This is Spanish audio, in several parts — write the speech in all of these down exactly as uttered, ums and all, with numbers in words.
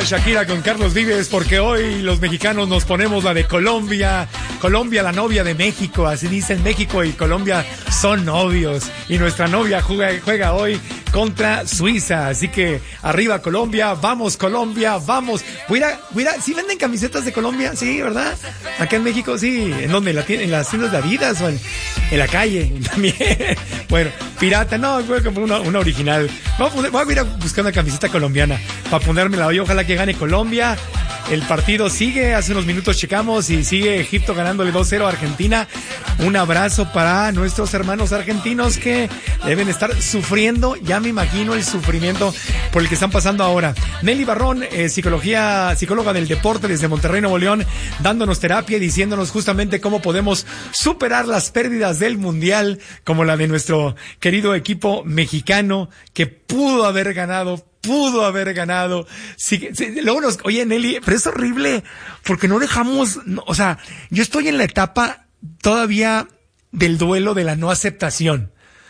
Shakira con Carlos Vives, porque hoy los mexicanos nos ponemos la de Colombia. Colombia, la novia de México, así dicen. México y Colombia son novios. Y nuestra novia juega, juega hoy contra Suiza. Así que arriba Colombia, vamos Colombia, vamos. Voy a, voy a, ¿sí venden camisetas de Colombia? Sí, ¿verdad? Acá en México, sí. ¿En dónde? ¿En, la, en las tiendas de Adidas o en, en la calle? También. Bueno, pirata, no, voy a comprar una, una original. Voy a, poner, voy a ir a buscar una camiseta colombiana para ponérmela hoy. Ojalá que gane Colombia. El partido sigue, hace unos minutos checamos y sigue Egipto ganándole dos cero a Argentina. Un abrazo para nuestros hermanos argentinos que deben estar sufriendo, ya me imagino el sufrimiento por el que están pasando ahora. Nelly Barrón, eh, psicología, psicóloga del deporte desde Monterrey, Nuevo León, dándonos terapia y diciéndonos justamente cómo podemos superar las pérdidas del Mundial, como la de nuestro querido equipo mexicano que pudo haber ganado pudo haber ganado. Sí, sí, luego nos, oye, Nelly, pero es horrible porque no dejamos, no, o sea, yo estoy en la etapa todavía del duelo de la no aceptación,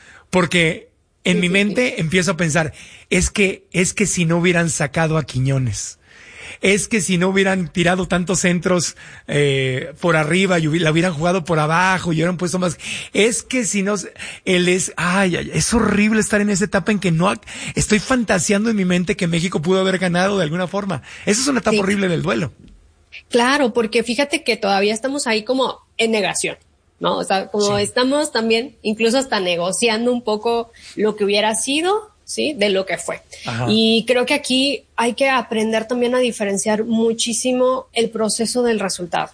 porque en mi mente empiezo a pensar, es que, es que si no hubieran sacado a Quiñones, es que si no hubieran tirado tantos centros eh, por arriba y la hubieran jugado por abajo y hubieran puesto más, es que si no, él es, ay, ay, es horrible estar en esa etapa en que no, estoy fantaseando en mi mente que México pudo haber ganado de alguna forma. Esa es una etapa sí. horrible del duelo. Claro, porque fíjate que todavía estamos ahí como en negación, ¿no? O sea, como sí. estamos también incluso hasta negociando un poco lo que hubiera sido, ¿sí? De lo que fue. Ajá. Y creo que aquí hay que aprender también a diferenciar muchísimo el proceso del resultado.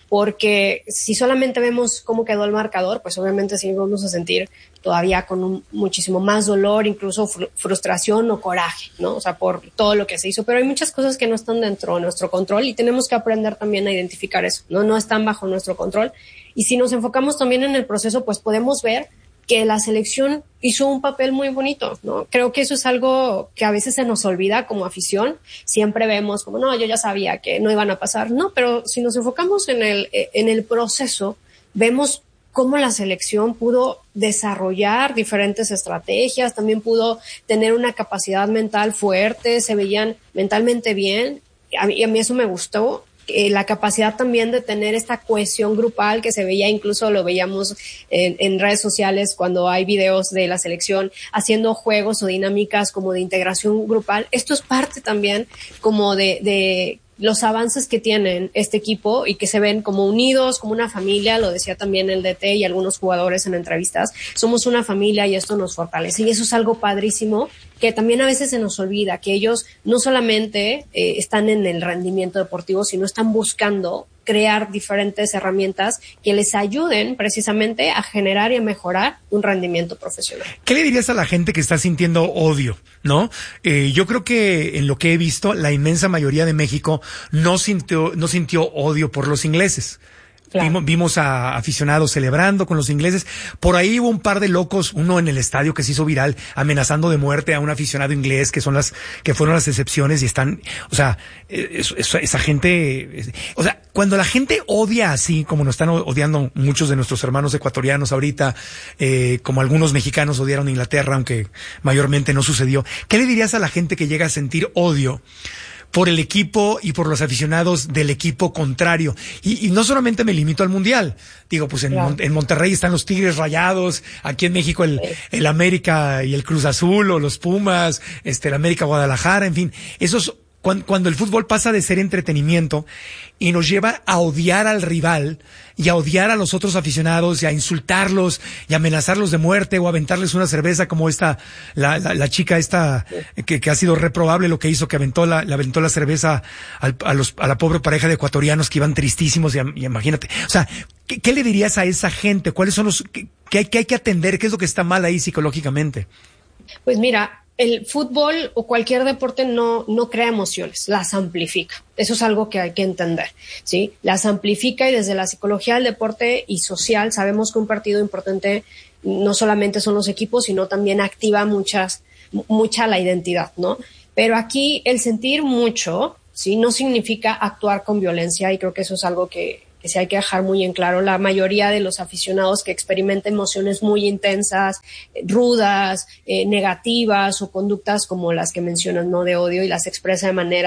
Porque si solamente vemos cómo quedó el marcador, pues obviamente sí vamos a sentir todavía con un, muchísimo más dolor, incluso fr- frustración o coraje, ¿no? O sea, por todo lo que se hizo. Pero hay muchas cosas que no están dentro de nuestro control y tenemos que aprender también a identificar eso, ¿no? No están bajo nuestro control. Y si nos enfocamos también en el proceso, pues podemos ver que la selección hizo un papel muy bonito, ¿no? Creo que eso es algo que a veces se nos olvida como afición. Siempre vemos como, no, yo ya sabía que no iban a pasar. No, pero si nos enfocamos en el, en el proceso, vemos cómo la selección pudo desarrollar diferentes estrategias, también pudo tener una capacidad mental fuerte, se veían mentalmente bien. A mí, a mí eso me gustó. Eh, la capacidad también de tener esta cohesión grupal que se veía, incluso lo veíamos en, en redes sociales cuando hay videos de la selección haciendo juegos o dinámicas como de integración grupal. Esto es parte también como de, de los avances que tienen este equipo y que se ven como unidos, como una familia, lo decía también el D T y algunos jugadores en entrevistas, somos una familia y esto nos fortalece y eso es algo padrísimo que también a veces se nos olvida, que ellos no solamente eh, están en el rendimiento deportivo, sino están buscando crear diferentes herramientas que les ayuden precisamente a generar y a mejorar un rendimiento profesional. ¿Qué le dirías a la gente que está sintiendo odio, no? Eh, yo creo que en lo que he visto, la inmensa mayoría de México no sintió, no sintió odio por los ingleses. Claro. Vimos, vimos a aficionados celebrando con los ingleses. Por ahí hubo un par de locos, uno en el estadio que se hizo viral, amenazando de muerte a un aficionado inglés, que son las, que fueron las excepciones y están, o sea, es, es, esa gente, es, o sea, cuando la gente odia así, como nos están odiando muchos de nuestros hermanos ecuatorianos ahorita, eh, como algunos mexicanos odiaron a Inglaterra, aunque mayormente no sucedió, ¿qué le dirías a la gente que llega a sentir odio por el equipo y por los aficionados del equipo contrario? Y, y no solamente me limito al Mundial. Digo, pues en, claro. Mon- en Monterrey están los Tigres Rayados, aquí en México el, el América y el Cruz Azul, o los Pumas, este, el América Guadalajara, en fin. Esos, cuando, cuando el fútbol pasa de ser entretenimiento y nos lleva a odiar al rival y a odiar a los otros aficionados y a insultarlos y a amenazarlos de muerte o a aventarles una cerveza como esta, la, la, la chica esta que, que ha sido reprobable lo que hizo, que aventó la, le aventó la cerveza al, a los, a la pobre pareja de ecuatorianos que iban tristísimos y, y imagínate, o sea, ¿qué, ¿qué le dirías a esa gente? ¿Cuáles son los, qué, qué hay, qué hay que atender? ¿Qué es lo que está mal ahí psicológicamente? Pues mira, el fútbol o cualquier deporte no, no crea emociones, las amplifica. Eso es algo que hay que entender, ¿sí? Las amplifica y desde la psicología del deporte y social sabemos que un partido importante no solamente son los equipos, sino también activa muchas, mucha la identidad, ¿no? Pero aquí el sentir mucho, ¿sí? No significa actuar con violencia y creo que eso es algo que que sí hay que dejar muy en claro. La mayoría de los aficionados que experimentan emociones muy intensas, eh, rudas, eh, negativas o conductas como las que mencionas, ¿no? De odio y las expresa de maneras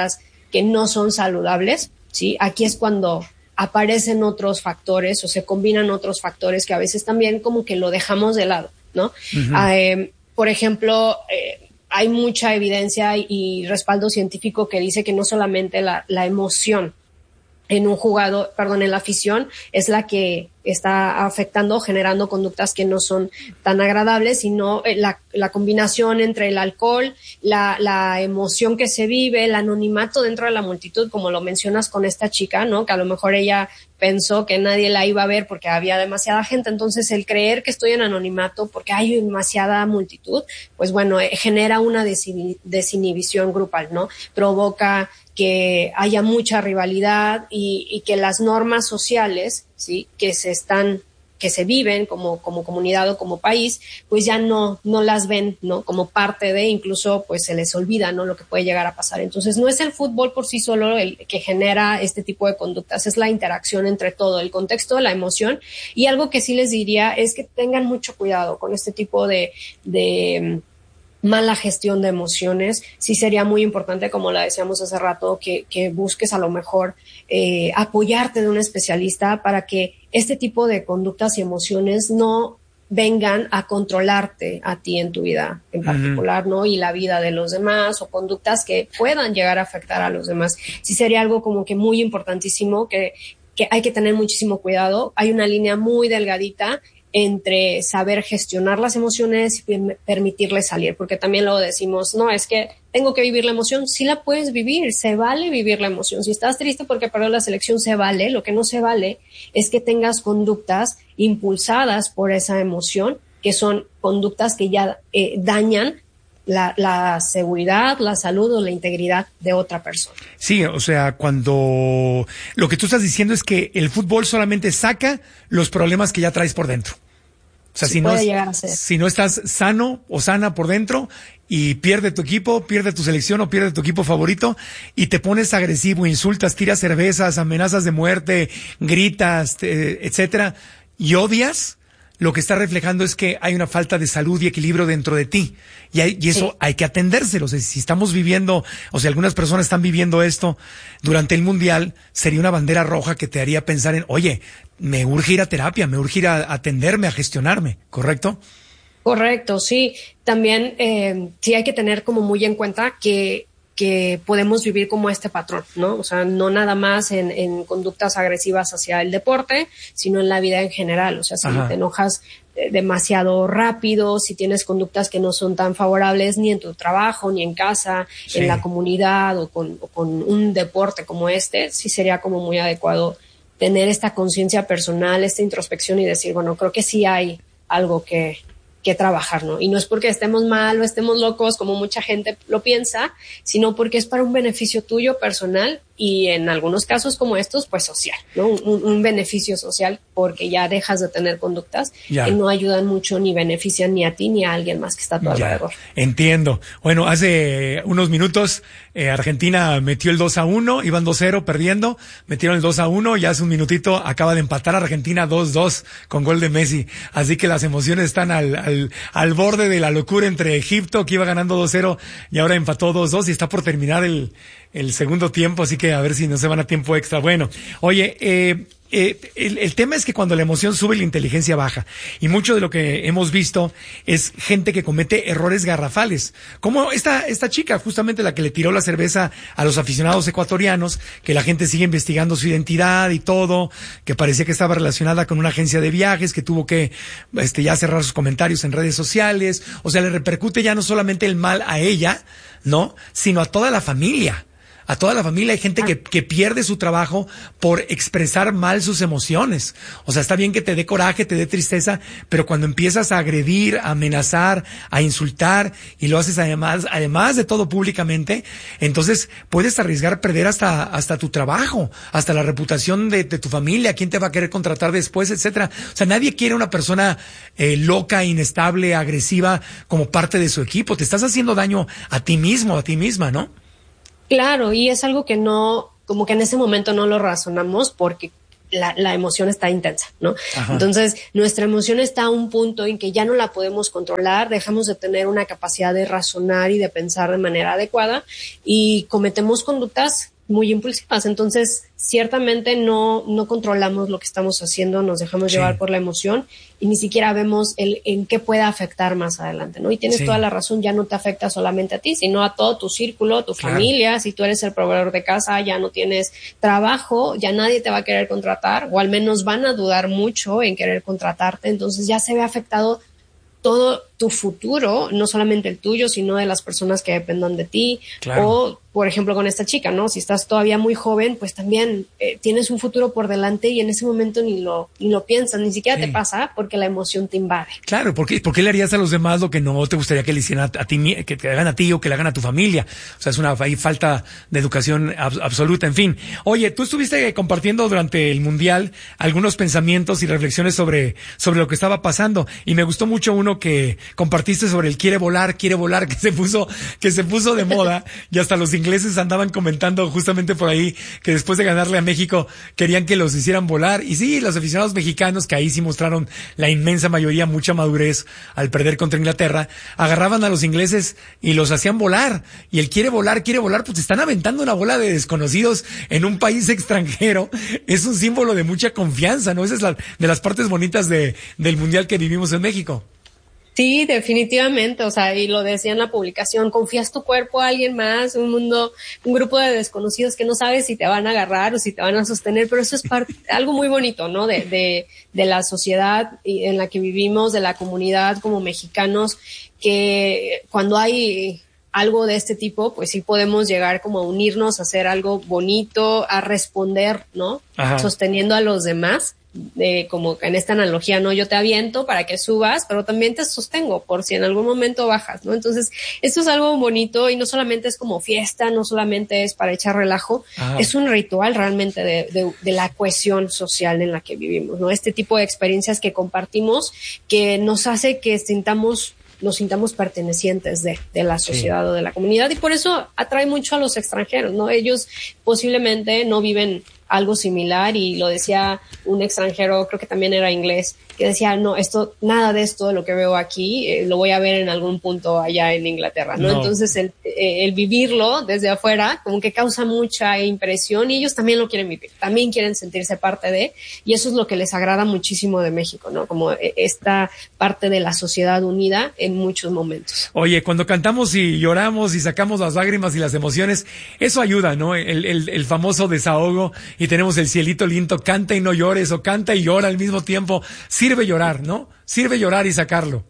que no son saludables, ¿sí? Aquí es cuando aparecen otros factores o se combinan otros factores que a veces también como que lo dejamos de lado, ¿no? Uh-huh. Eh, por ejemplo, eh, hay mucha evidencia y respaldo científico que dice que no solamente la, la emoción en un jugador, perdón, en la afición es la que está afectando, generando conductas que no son tan agradables, sino la, la combinación entre el alcohol, la, la emoción que se vive, el anonimato dentro de la multitud, como lo mencionas con esta chica, ¿no? Que a lo mejor ella pensó que nadie la iba a ver porque había demasiada gente, entonces el creer que estoy en anonimato porque hay demasiada multitud, pues bueno, genera una desinhibición grupal, ¿no? Provoca que haya mucha rivalidad y, y que las normas sociales, sí, que se están, que se viven como, como comunidad o como país, pues ya no, no las ven, ¿no? Como parte de, incluso pues se les olvida, ¿no? Lo que puede llegar a pasar. Entonces no es el fútbol por sí solo el que genera este tipo de conductas, es la interacción entre todo, el contexto, la emoción. Y algo que sí les diría es que tengan mucho cuidado con este tipo de, de mala gestión de emociones. Sí sería muy importante, como la decíamos hace rato, que, que busques a lo mejor eh, apoyarte de un especialista para que este tipo de conductas y emociones no vengan a controlarte a ti en tu vida en particular, uh-huh. ¿no? Y la vida de los demás o conductas que puedan llegar a afectar a los demás. Sí sería algo como que muy importantísimo que, que hay que tener muchísimo cuidado. Hay una línea muy delgadita entre saber gestionar las emociones y permitirles salir, porque también luego decimos, no, es que tengo que vivir la emoción. Sí la puedes vivir, se vale vivir la emoción. Si estás triste porque perdió la selección, se vale. Lo que no se vale es que tengas conductas impulsadas por esa emoción, que son conductas que ya eh, dañan La, la seguridad, la salud o la integridad de otra persona. Sí, o sea, cuando lo que tú estás diciendo es que el fútbol solamente saca los problemas que ya traes por dentro. O sea, sí, si, puede no, llegar a ser. si no estás sano o sana por dentro y pierde tu equipo, pierde tu selección o pierde tu equipo favorito y te pones agresivo, insultas, tiras cervezas, amenazas de muerte, gritas, te, etcétera, y odias, lo que está reflejando es que hay una falta de salud y equilibrio dentro de ti. Y, hay, y eso sí. hay que atendérselo. O sea, si estamos viviendo, o sea, algunas personas están viviendo esto durante el Mundial, sería una bandera roja que te haría pensar en, oye, me urge ir a terapia, me urge ir a atenderme, a gestionarme, ¿correcto? Correcto, sí. También eh, sí hay que tener como muy en cuenta que que podemos vivir como este patrón, ¿no? O sea, no nada más en, en conductas agresivas hacia el deporte, sino en la vida en general. O sea, si Ajá. te enojas demasiado rápido, si tienes conductas que no son tan favorables ni en tu trabajo, ni en casa, sí. en la comunidad o con, o con un deporte como este, sí sería como muy adecuado tener esta conciencia personal, esta introspección y decir, bueno, creo que sí hay algo que... que trabajar, ¿no? Y no es porque estemos mal o estemos locos, como mucha gente lo piensa, sino porque es para un beneficio tuyo personal y en algunos casos como estos, pues social, ¿no? Un, un beneficio social porque ya dejas de tener conductas ya. que no ayudan mucho ni benefician ni a ti ni a alguien más que está a tu alrededor. Entiendo. Bueno, hace unos minutos eh, Argentina metió el dos a uno, iban dos cero perdiendo, metieron el dos a uno y hace un minutito acaba de empatar Argentina dos dos con gol de Messi. Así que las emociones están al, al, al borde de la locura entre Egipto, que iba ganando dos cero y ahora empató dos dos y está por terminar el el segundo tiempo, así que a ver si no se van a tiempo extra. Bueno, oye, eh, eh, el, el tema es que cuando la emoción sube, la inteligencia baja. Y mucho de lo que hemos visto es gente que comete errores garrafales. Como esta, esta chica, justamente la que le tiró la cerveza a los aficionados ecuatorianos, que la gente sigue investigando su identidad y todo, que parecía que estaba relacionada con una agencia de viajes, que tuvo que, este, ya cerrar sus comentarios en redes sociales. O sea, le repercute ya no solamente el mal a ella, ¿no? Sino a toda la familia. A toda la familia hay gente que, que pierde su trabajo por expresar mal sus emociones. O sea, está bien que te dé coraje, te dé tristeza, pero cuando empiezas a agredir, a amenazar, a insultar y lo haces además, además de todo públicamente, entonces puedes arriesgar perder hasta, hasta tu trabajo, hasta la reputación de, de tu familia, quién te va a querer contratar después, etcétera. O sea, nadie quiere una persona eh, loca, inestable, agresiva como parte de su equipo. Te estás haciendo daño a ti mismo, a ti misma, ¿no? Claro, y es algo que no, como que en ese momento no lo razonamos porque la, la emoción está intensa, ¿no? Ajá. Entonces, nuestra emoción está a un punto en que ya no la podemos controlar, dejamos de tener una capacidad de razonar y de pensar de manera adecuada y cometemos conductas muy impulsivas. Entonces, ciertamente no, no controlamos lo que estamos haciendo, nos dejamos sí. llevar por la emoción y ni siquiera vemos el, en qué pueda afectar más adelante, ¿no? Y tienes sí. toda la razón, ya no te afecta solamente a ti, sino a todo tu círculo, tu claro. familia. Si tú eres el proveedor de casa, ya no tienes trabajo, ya nadie te va a querer contratar, o al menos van a dudar mucho en querer contratarte. Entonces ya se ve afectado todo tu futuro, no solamente el tuyo, sino de las personas que dependan de ti. Claro. O, por ejemplo, con esta chica, ¿no? Si estás todavía muy joven, pues también eh, tienes un futuro por delante y en ese momento ni lo ni lo piensas, ni siquiera sí. te pasa porque la emoción te invade. Claro, ¿por qué, ¿por qué le harías a los demás lo que no te gustaría que le hicieran a, a ti, que te hagan a ti o que le hagan a tu familia? O sea, es una hay falta de educación ab, absoluta, en fin. Oye, tú estuviste compartiendo durante el Mundial algunos pensamientos y reflexiones sobre, sobre lo que estaba pasando y me gustó mucho uno que compartiste sobre el quiere volar, quiere volar, que se puso, que se puso de moda y hasta los ingleses andaban comentando justamente por ahí que después de ganarle a México querían que los hicieran volar. Y sí, los aficionados mexicanos, que ahí sí mostraron la inmensa mayoría mucha madurez al perder contra Inglaterra, agarraban a los ingleses y los hacían volar. Y el quiere volar, quiere volar, pues están aventando una bola de desconocidos en un país extranjero. Es un símbolo de mucha confianza, ¿no? Esa es la, de las partes bonitas de, del Mundial que vivimos en México. Sí, definitivamente, o sea, y lo decía en la publicación, confías tu cuerpo a alguien más, un mundo, un grupo de desconocidos que no sabes si te van a agarrar o si te van a sostener, pero eso es parte, algo muy bonito, ¿no? De, de, de la sociedad en la que vivimos, de la comunidad como mexicanos, que cuando hay algo de este tipo, pues sí podemos llegar como a unirnos, a hacer algo bonito, a responder, ¿no? Ajá. Sosteniendo a los demás. De como en esta analogía, no, yo te aviento para que subas, pero también te sostengo por si en algún momento bajas, ¿no? Entonces, esto es algo bonito y no solamente es como fiesta, no solamente es para echar relajo, ah. es un ritual realmente de, de, de la cohesión social en la que vivimos, ¿no? Este tipo de experiencias que compartimos que nos hace que sintamos nos sintamos pertenecientes de, de la sociedad sí. o de la comunidad y por eso atrae mucho a los extranjeros, ¿no? Ellos posiblemente no viven algo similar y lo decía un extranjero, creo que también era inglés, que decía, no, esto, nada de esto de lo que veo aquí, eh, lo voy a ver en algún punto allá en Inglaterra, ¿no? no. Entonces, el, eh, el vivirlo desde afuera, como que causa mucha impresión y ellos también lo quieren vivir, también quieren sentirse parte de, y eso es lo que les agrada muchísimo de México, ¿no? Como esta parte de la sociedad unida en muchos momentos. Oye, cuando cantamos y lloramos y sacamos las lágrimas y las emociones, eso ayuda, ¿no? El, el, el famoso desahogo. Y tenemos el cielito lindo, canta y no llores, o canta y llora al mismo tiempo. Sirve llorar, ¿no? Sirve llorar y sacarlo.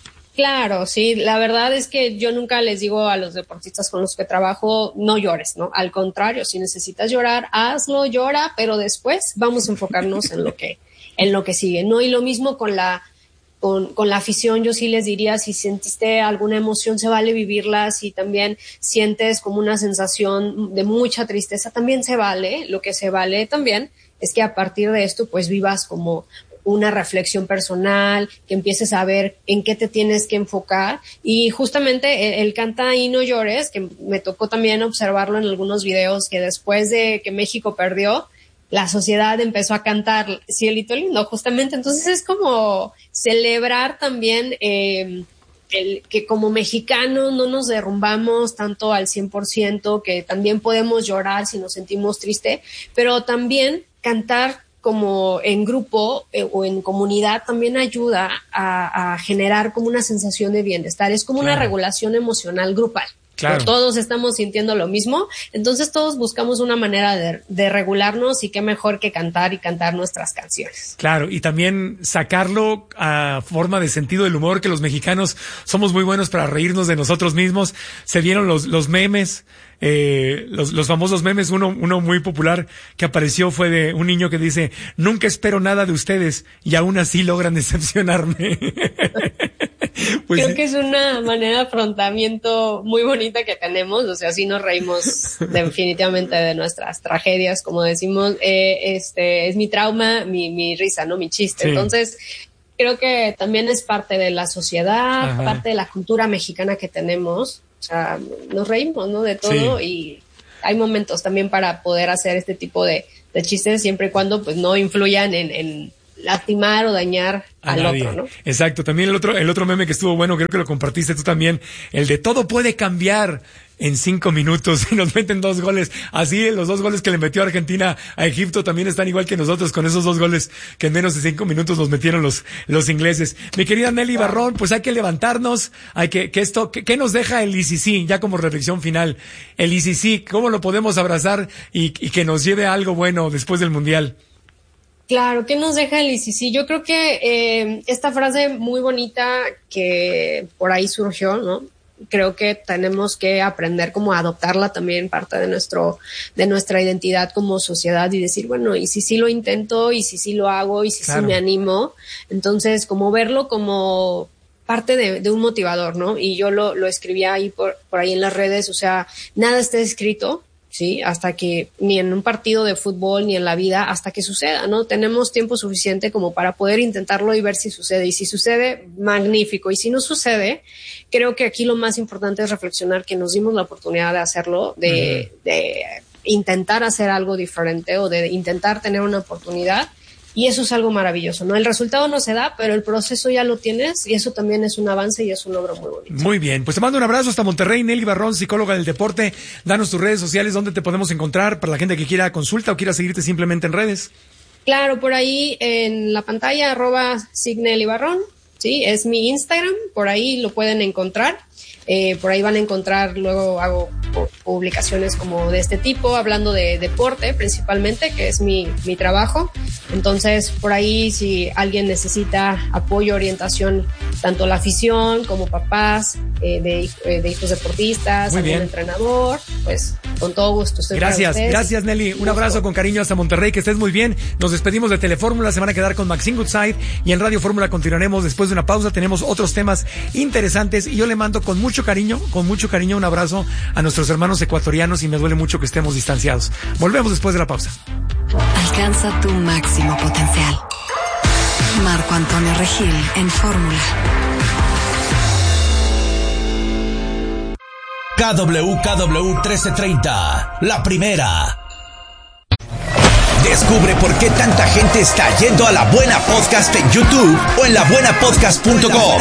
Claro, sí. La verdad es que yo nunca les digo a los deportistas con los que trabajo, no llores, ¿no? Al contrario, si necesitas llorar, hazlo, llora, pero después vamos a enfocarnos en lo que, en lo que sigue, ¿no? Y lo mismo con la, con, con la afición, yo sí les diría, si sentiste alguna emoción, se vale vivirla. Si también sientes como una sensación de mucha tristeza, también se vale. Lo que se vale también es que a partir de esto, pues vivas como una reflexión personal, que empieces a ver en qué te tienes que enfocar. Y justamente el, el canta y no llores, que me tocó también observarlo en algunos videos, que después de que México perdió, la sociedad empezó a cantar Cielito Lindo, justamente. Entonces es como celebrar también eh, el, que como mexicanos no nos derrumbamos tanto al cien por ciento, que también podemos llorar si nos sentimos tristes, pero también cantar como en grupo eh, o en comunidad también ayuda a, a generar como una sensación de bienestar. Es como claro. una regulación emocional grupal. Claro. Todos estamos sintiendo lo mismo, entonces todos buscamos una manera de, de regularnos y qué mejor que cantar y cantar nuestras canciones. Claro, y también sacarlo a forma de sentido del humor, que los mexicanos somos muy buenos para reírnos de nosotros mismos. Se vieron los, los memes, eh, los, los famosos memes. Uno, uno muy popular que apareció fue de un niño que dice, nunca espero nada de ustedes y aún así logran decepcionarme. Pues creo sí. que es una manera de afrontamiento muy bonita que tenemos, o sea, sí nos reímos definitivamente de nuestras tragedias, como decimos, eh, este es mi trauma, mi, mi risa, ¿no? Mi chiste. Sí. Entonces, creo que también es parte de la sociedad, Ajá. parte de la cultura mexicana que tenemos, o sea, nos reímos, ¿no? De todo sí. y hay momentos también para poder hacer este tipo de, de chistes siempre y cuando pues no influyan en, en lastimar o dañar a al nadie. Otro, ¿no? Exacto. También el otro, el otro meme que estuvo bueno, creo que lo compartiste tú también, el de todo puede cambiar en cinco minutos y nos meten dos goles. Así, los dos goles que le metió Argentina a Egipto también están igual que nosotros con esos dos goles que en menos de cinco minutos nos metieron los, los ingleses. Mi querida Nelly Barrón, pues hay que levantarnos, hay que, que esto, que, ¿qué nos deja el I C C? Ya como reflexión final, el I C C, ¿cómo lo podemos abrazar y, y que nos lleve a algo bueno después del Mundial? Claro, ¿qué nos deja el I C C? Yo creo que eh, esta frase muy bonita que por ahí surgió, ¿no? Creo que tenemos que aprender como a adoptarla también parte de nuestro, de nuestra identidad como sociedad y decir, bueno, y si sí lo intento, y si sí lo hago, y si claro. sí me animo. Entonces, como verlo como parte de, de un motivador, ¿no? Y yo lo, lo escribía ahí por, por ahí en las redes, o sea, nada está escrito, ¿sí? Hasta que, ni en un partido de fútbol, ni en la vida, hasta que suceda, ¿no? Tenemos tiempo suficiente como para poder intentarlo y ver si sucede. Y si sucede, magnífico. Y si no sucede, creo que aquí lo más importante es reflexionar que nos dimos la oportunidad de hacerlo, de, uh-huh. de intentar hacer algo diferente o de intentar tener una oportunidad. Y eso es algo maravilloso, ¿no? El resultado no se da, pero el proceso ya lo tienes y eso también es un avance y es un logro muy bonito. Muy bien, pues te mando un abrazo hasta Monterrey. Nelly Barrón, psicóloga del deporte. Danos tus redes sociales, ¿dónde te podemos encontrar para la gente que quiera consulta o quiera seguirte simplemente en redes? Claro, por ahí en la pantalla, arroba Signelly Barrón, sí, es mi Instagram, por ahí lo pueden encontrar. Eh, por ahí van a encontrar, luego hago publicaciones como de este tipo, hablando de deporte principalmente, que es mi, mi trabajo. Entonces, por ahí si alguien necesita apoyo, orientación, tanto la afición como papás eh, de, eh, de hijos deportistas, muy algún bien. entrenador, pues con todo gusto estoy Gracias, para gracias Nelly. Un gusto. abrazo con cariño hasta Monterrey, que estés muy bien. Nos despedimos de Telefórmula, se van a quedar con Maxine Goodside y en Radio Fórmula continuaremos después de una pausa. Tenemos otros temas interesantes y yo le mando con mucho cariño, con mucho cariño un abrazo a nuestros hermanos ecuatorianos y me duele mucho que estemos distanciados. Volvemos después de la pausa. Alcanza tu máximo potencial. Marco Antonio Regil en Fórmula. K W K W trece treinta, la primera. Descubre por qué tanta gente está yendo a La Buena Podcast en YouTube o en la buena podcast punto com.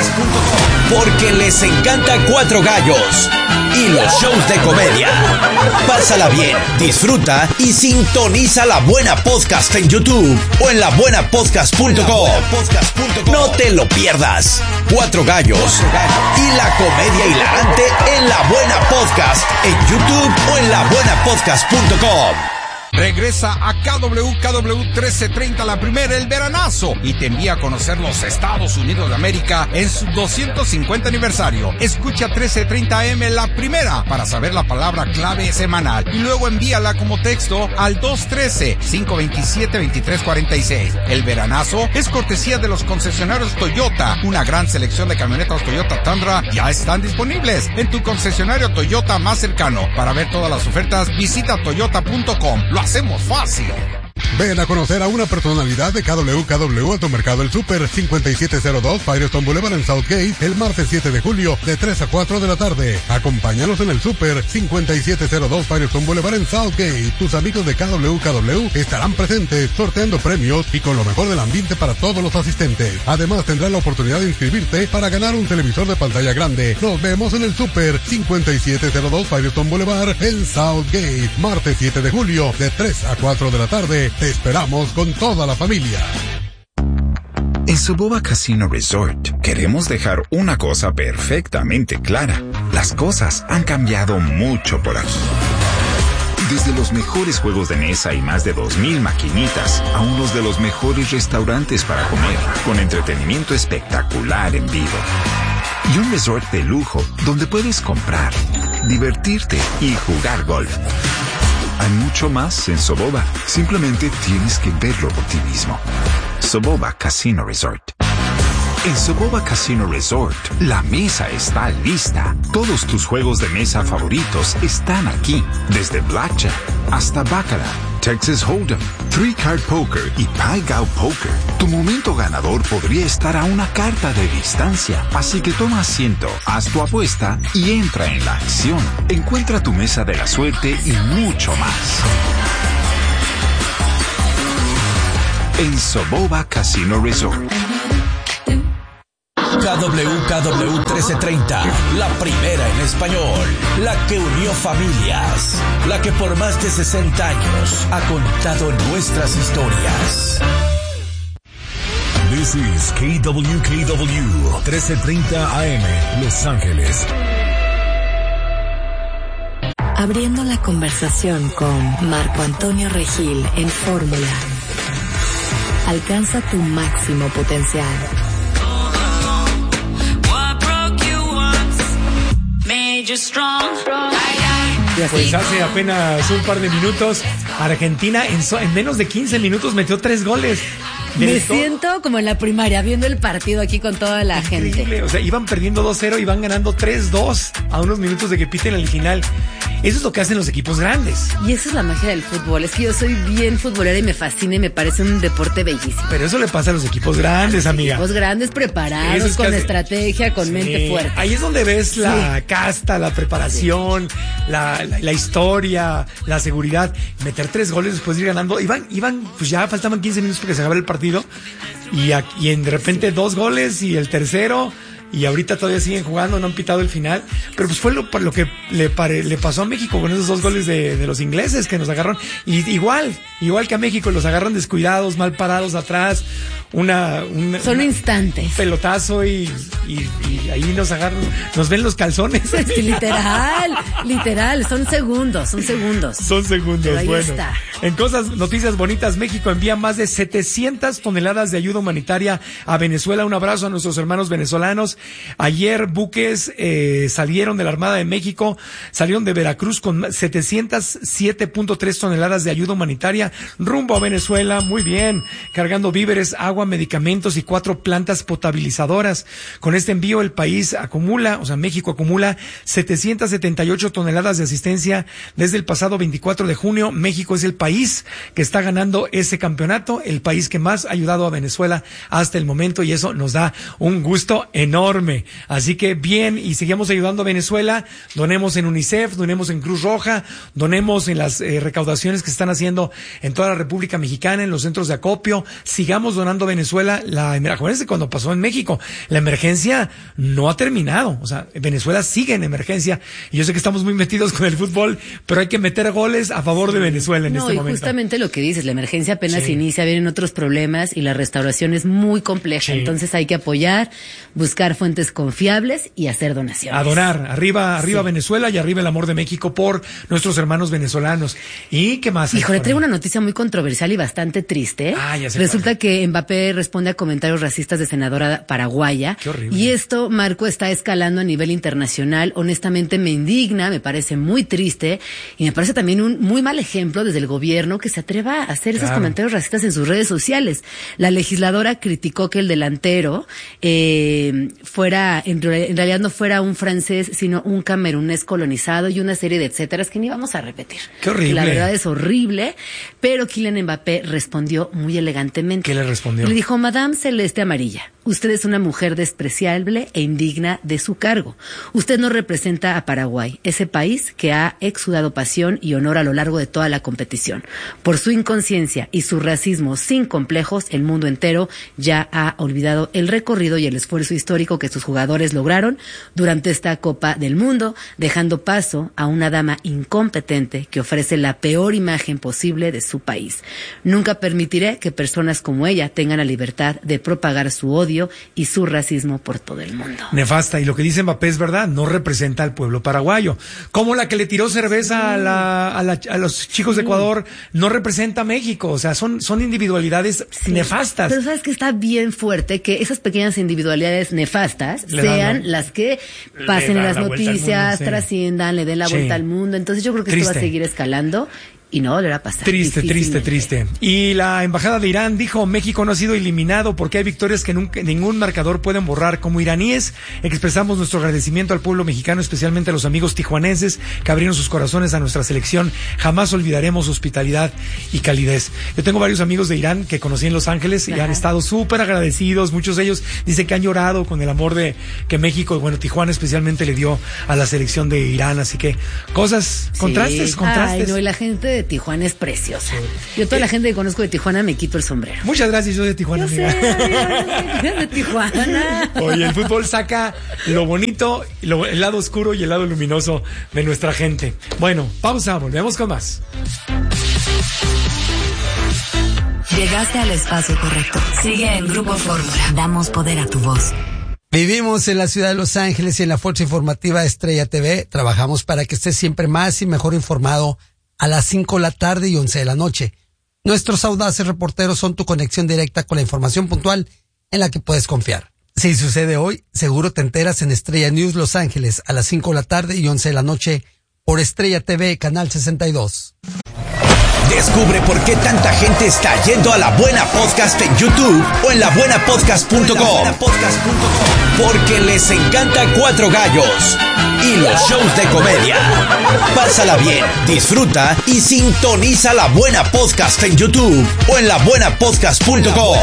Porque les encanta Cuatro Gallos y los shows de comedia. Pásala bien, disfruta y sintoniza La Buena Podcast en YouTube o en la buena podcast punto com. No te lo pierdas. Cuatro Gallos y la comedia hilarante en La Buena Podcast en YouTube o en la buena podcast punto com. Regresa a K W K W trece treinta, la primera, el veranazo, y te envía a conocer los Estados Unidos de América en su doscientos cincuenta aniversario. Escucha trece treinta A M, la primera, para saber la palabra clave semanal, y luego envíala como texto al dos uno tres, cinco dos siete, dos tres cuatro seis. El veranazo es cortesía de los concesionarios Toyota. Una gran selección de camionetas Toyota Tundra ya están disponibles en tu concesionario Toyota más cercano. Para ver todas las ofertas, visita toyota punto com. Lo hacemos fácil. Ven a conocer a una personalidad de K W K W Automercado El Super, cincuenta y siete cero dos Firestone Boulevard en Southgate, el martes siete de julio de tres a cuatro de la tarde. Acompáñanos en el Super, cincuenta y siete cero dos Firestone Boulevard en Southgate. Tus amigos de K W K W estarán presentes sorteando premios y con lo mejor del ambiente para todos los asistentes. Además tendrás la oportunidad de inscribirte para ganar un televisor de pantalla grande. Nos vemos en el Super, cincuenta y siete cero dos Firestone Boulevard en Southgate, martes siete de julio de tres a cuatro de la tarde. Te esperamos con toda la familia. En Soboba Casino Resort queremos dejar una cosa perfectamente clara. Las cosas han cambiado mucho por aquí. Desde los mejores juegos de mesa y más de dos mil maquinitas a unos de los mejores restaurantes para comer, con entretenimiento espectacular en vivo. Y un resort de lujo donde puedes comprar, divertirte y jugar golf. Hay mucho más en Soboba. Simplemente tienes que verlo por ti mismo. Soboba Casino Resort. En Soboba Casino Resort, la mesa está lista. Todos tus juegos de mesa favoritos están aquí. Desde Blackjack hasta Baccarat, Texas Hold'em, Three Card Poker y Pai Gow Poker. Tu momento ganador podría estar a una carta de distancia. Así que toma asiento, haz tu apuesta y entra en la acción. Encuentra tu mesa de la suerte y mucho más. En Soboba Casino Resort. K W K W trece treinta, la primera en español, la que unió familias, la que por más de sesenta años ha contado nuestras historias. This is K W K W trece treinta A M, Los Ángeles. Abriendo la conversación con Marco Antonio Regil en Fórmula. Alcanza tu máximo potencial. Pues hace apenas un par de minutos, Argentina en, so, en menos de quince minutos metió tres goles. Me siento como en la primaria, viendo el partido aquí con toda la Increíble. gente. O sea, iban perdiendo dos cero y van ganando tres dos a unos minutos de que piten el final. Eso es lo que hacen los equipos grandes. Y esa es la magia del fútbol. Es que yo soy bien futbolera y me fascina y me parece un deporte bellísimo. Pero eso le pasa a los equipos grandes, amiga. Equipos grandes preparados, es con casi... estrategia, con sí. mente fuerte. Ahí es donde ves la sí. casta, la preparación, sí. la, la, la historia, la seguridad. Meter tres goles después de ir ganando. Iban, iban, pues ya faltaban quince minutos para que se acabara el partido. Y, y en, de repente sí. dos goles y el tercero. Y ahorita todavía siguen jugando, no han pitado el final. Pero pues fue lo, lo que le, pare, le pasó a México con esos dos goles de, de los ingleses que nos agarraron. Y igual, igual que a México, los agarran descuidados, mal parados atrás. Una, una Son instantes. Un pelotazo y, y, y ahí nos agarran, nos ven los calzones. Sí, literal, literal, son segundos, son segundos. Son segundos, ahí bueno. Está. En cosas, noticias bonitas, México envía más de setecientas toneladas de ayuda humanitaria a Venezuela. Un abrazo a nuestros hermanos venezolanos. Ayer buques eh, salieron de la Armada de México, salieron de Veracruz con setecientas siete punto tres toneladas de ayuda humanitaria rumbo a Venezuela. Muy bien, cargando víveres, agua, medicamentos y cuatro plantas potabilizadoras. Con este envío el país acumula, o sea, México acumula setecientas setenta y ocho toneladas de asistencia desde el pasado veinticuatro de junio. México es el país que está ganando ese campeonato, el país que más ha ayudado a Venezuela hasta el momento, y eso nos da un gusto enorme. Así que bien, y sigamos ayudando a Venezuela. Donemos en UNICEF, donemos en Cruz Roja, donemos en las eh, recaudaciones que se están haciendo en toda la República Mexicana, en los centros de acopio. Sigamos donando a Venezuela. La emergencia, cuando pasó en México, la emergencia no ha terminado. O sea, Venezuela sigue en emergencia. Y yo sé que estamos muy metidos con el fútbol, pero hay que meter goles a favor de Venezuela en no, este y momento. Justamente lo que dices, la emergencia apenas sí. inicia, vienen otros problemas y la restauración es muy compleja. Sí. Entonces hay que apoyar, buscar fuentes confiables y hacer donaciones. A donar, arriba, arriba sí. Venezuela y arriba el amor de México por nuestros hermanos venezolanos. ¿Y qué más? Híjole, traigo una noticia muy controversial y bastante triste. Ah, ya sé. Resulta que Mbappé responde a comentarios racistas de senadora paraguaya. Qué horrible. Y esto, Marco, está escalando a nivel internacional. Honestamente me indigna, me parece muy triste y me parece también un muy mal ejemplo desde el gobierno que se atreva a hacer claro. esos comentarios racistas en sus redes sociales. La legisladora criticó que el delantero eh, fuera, en, en realidad no fuera un francés, sino un camerunés colonizado y una serie de etcéteras que ni vamos a repetir. Qué horrible. La verdad es horrible, pero Kylian Mbappé respondió muy elegantemente. ¿Qué le respondió? Le dijo: Madame Celeste Amarilla, usted es una mujer despreciable e indigna de su cargo. Usted no representa a Paraguay, ese país que ha exudado pasión y honor a lo largo de toda la competición. Por su inconsciencia y su racismo sin complejos, el mundo entero ya ha olvidado el recorrido y el esfuerzo histórico que sus jugadores lograron durante esta Copa del Mundo, dejando paso a una dama incompetente que ofrece la peor imagen posible de su país. Nunca permitiré que personas como ella tengan la libertad de propagar su odio y su racismo por todo el mundo. Nefasta, y lo que dice Mbappé es verdad, no representa al pueblo paraguayo. Como la que le tiró cerveza sí. a, la, a, la, a los chicos sí. de Ecuador no representa a México. O sea, son, son individualidades sí. nefastas. Pero sabes que está bien fuerte que esas pequeñas individualidades nefastas le sean dan, las que pasen en las noticias, mundo, sí. trasciendan, le den la vuelta sí. al mundo. Entonces yo creo que Triste. esto va a seguir escalando. Y no, le va a pasar. Triste, triste, triste. Y la embajada de Irán dijo: México no ha sido eliminado porque hay victorias que nunca, ningún marcador pueden borrar. Como iraníes, expresamos nuestro agradecimiento al pueblo mexicano, especialmente a los amigos tijuanenses que abrieron sus corazones a nuestra selección. Jamás olvidaremos su hospitalidad y calidez. Yo tengo varios amigos de Irán que conocí en Los Ángeles y Ajá. han estado súper agradecidos. Muchos de ellos dicen que han llorado con el amor de que México, bueno, Tijuana especialmente le dio a la selección de Irán. Así que cosas, contrastes, sí. contrastes. Ay, no, y la gente de de Tijuana es preciosa. Yo toda la gente que conozco de Tijuana me quito el sombrero. Muchas gracias, yo de Tijuana. Yo sé, amiga, de Tijuana. Oye, el fútbol saca lo bonito, lo, el lado oscuro y el lado luminoso de nuestra gente. Bueno, pausa, volvemos con más. Llegaste al espacio correcto. Sigue en Grupo Fórmula. Damos poder a tu voz. Vivimos en la ciudad de Los Ángeles y en la Fuerza Informativa Estrella T V. Trabajamos para que estés siempre más y mejor informado a las cinco de la tarde y once de la noche. Nuestros audaces reporteros son tu conexión directa con la información puntual en la que puedes confiar. Si sucede hoy, seguro te enteras en Estrella News Los Ángeles a las cinco de la tarde y once de la noche por Estrella T V, Canal sesenta y dos. Descubre por qué tanta gente está yendo a La Buena Podcast en YouTube o en la buena podcast punto com. Porque les encanta Cuatro Gallos y los shows de comedia. Pásala bien, disfruta y sintoniza La Buena Podcast en YouTube o en la buena podcast punto com.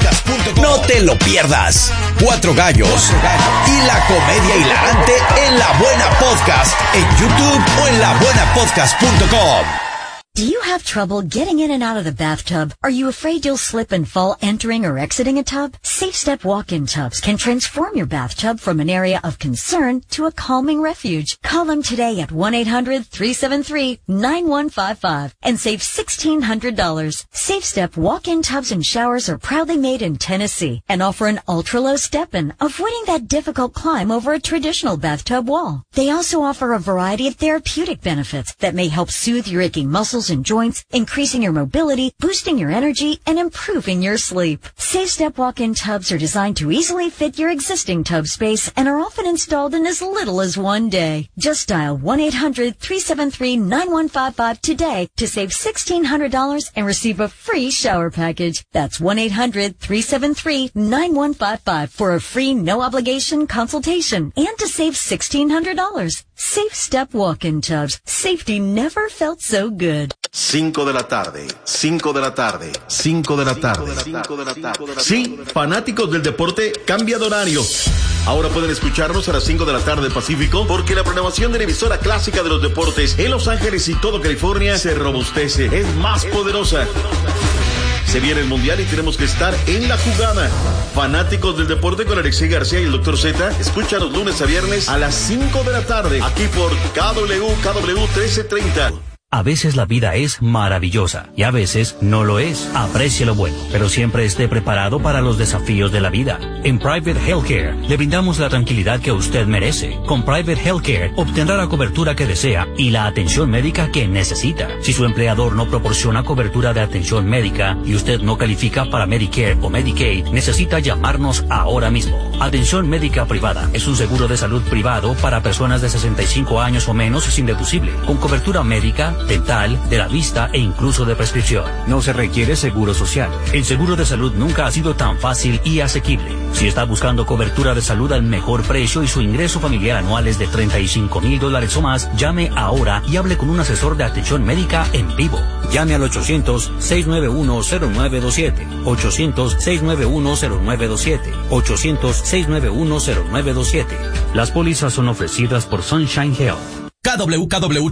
No te lo pierdas. Cuatro Gallos y la comedia hilarante en La Buena Podcast en YouTube o en la buena podcast punto com. Do you have trouble getting in and out of the bathtub? Are you afraid you'll slip and fall entering or exiting a tub? Safe Step walk-in tubs can transform your bathtub from an area of concern to a calming refuge. Call them today at one eight hundred three seven three nine one five five and save sixteen hundred dollars. Safe Step walk-in tubs and showers are proudly made in Tennessee and offer an ultra-low step-in, avoiding that difficult climb over a traditional bathtub wall. They also offer a variety of therapeutic benefits that may help soothe your aching muscles and joints, increasing your mobility, boosting your energy, and improving your sleep. Safe Step walk-in tubs are designed to easily fit your existing tub space and are often installed in as little as one day. Just dial one eight hundred three seven three nine one five five today to save sixteen hundred dollars and receive a free shower package. That's one eight hundred three seven three nine one five five for a free no-obligation consultation and to save sixteen hundred dollars. Safe Step walk-in tubs. Safety never felt so good. Cinco de la tarde, cinco de la tarde, cinco de la tarde, cinco de la tarde. Sí, fanáticos del deporte, cambia de horario. Ahora pueden escucharnos a las cinco de la tarde Pacífico, porque la programación de la emisora clásica de los deportes en Los Ángeles y todo California se robustece, es más poderosa. Se viene el Mundial y tenemos que estar en la jugada. Fanáticos del deporte con Alexei García y el doctor Z, escúchanos lunes a viernes a las cinco de la tarde, aquí por K W K W trece treinta. A veces la vida es maravillosa y a veces no lo es. Aprecie lo bueno, pero siempre esté preparado para los desafíos de la vida. En Private Healthcare le brindamos la tranquilidad que usted merece. Con Private Healthcare obtendrá la cobertura que desea y la atención médica que necesita. Si su empleador no proporciona cobertura de atención médica y usted no califica para Medicare o Medicaid, necesita llamarnos ahora mismo. Atención médica privada es un seguro de salud privado para personas de sesenta y cinco años o menos sin deducible, con cobertura médica, dental, de la vista e incluso de prescripción. No se requiere seguro social. El seguro de salud nunca ha sido tan fácil y asequible. Si está buscando cobertura de salud al mejor precio y su ingreso familiar anual es de treinta y cinco mil dólares o más, llame ahora y hable con un asesor de atención médica en vivo. Llame al ochocientos seis nueve uno cero nueve dos siete, ochocientos seis nueve uno cero nueve dos siete, ochocientos seis nueve uno cero nueve dos siete. Las pólizas son ofrecidas por Sunshine Health. K W K W